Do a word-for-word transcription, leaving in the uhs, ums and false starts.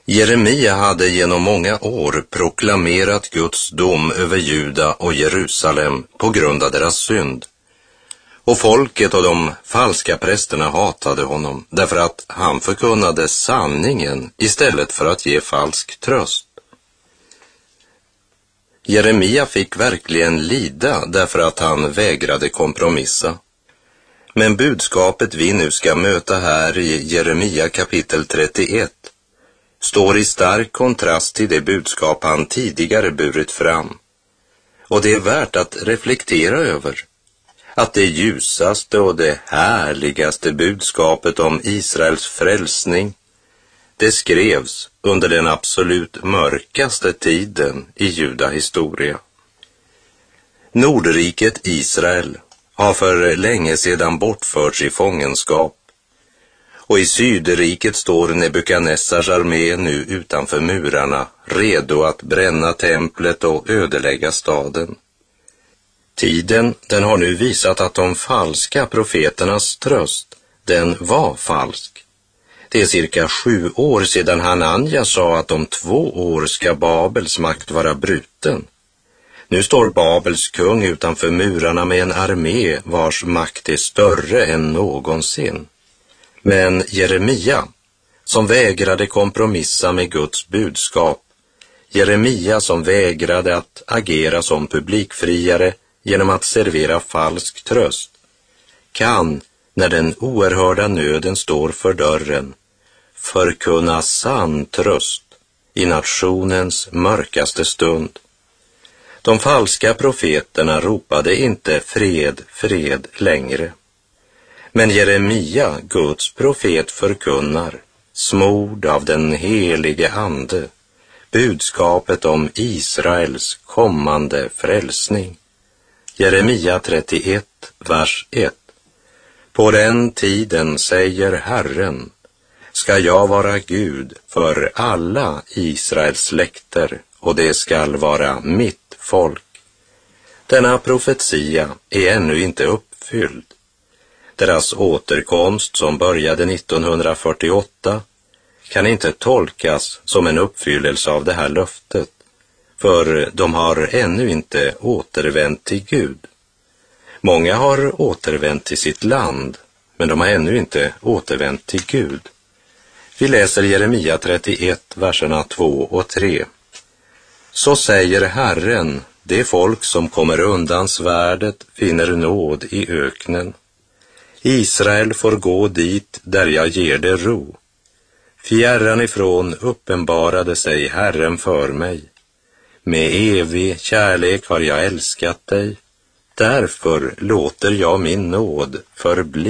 Jeremia hade genom många år proklamerat Guds dom över Juda och Jerusalem på grund av deras synd. Och folket och de falska prästerna hatade honom därför att han förkunnade sanningen istället för att ge falsk tröst. Jeremia fick verkligen lida därför att han vägrade kompromissa. Men budskapet vi nu ska möta här i Jeremia kapitel trettioett står i stark kontrast till det budskap han tidigare burit fram. Och det är värt att reflektera över att det ljusaste och det härligaste budskapet om Israels frälsning, det skrevs under den absolut mörkaste tiden i judahistoria. Nordriket Israel har för länge sedan bortförts i fångenskap, och i Sydriket står Nebukadnessars armé nu utanför murarna, redo att bränna templet och ödelägga staden. Tiden, den har nu visat att de falska profeternas tröst, den var falsk. Det är cirka sju år sedan Hananja sa att om två år ska Babels makt vara bruten. Nu står Babels kung utanför murarna med en armé vars makt är större än någonsin. Men Jeremia, som vägrade kompromissa med Guds budskap, Jeremia som vägrade att agera som publikfriare genom att servera falsk tröst, kan, när den oerhörda nöden står för dörren, förkunna sann tröst i nationens mörkaste stund. De falska profeterna ropade inte fred, fred längre. Men Jeremia, Guds profet, förkunnar, smord av den helige ande, budskapet om Israels kommande frälsning. Jeremia trettioett, vers ett. På den tiden, säger Herren, ska jag vara Gud för alla Israels släkter, och det skall vara mitt folk. Denna profetia är ännu inte uppfylld. Deras återkomst, som började nittonhundrafyrtioåtta, kan inte tolkas som en uppfyllelse av det här löftet, för de har ännu inte återvänt till Gud. Många har återvänt till sitt land, men de har ännu inte återvänt till Gud. Vi läser Jeremia trettioett, verserna två och tre. Så säger Herren, det folk som kommer undan svärdet finner nåd i öknen. Israel får gå dit där jag ger det ro. Fjärran ifrån uppenbarade sig Herren för mig. Med evig kärlek har jag älskat dig. Därför låter jag min nåd förbli.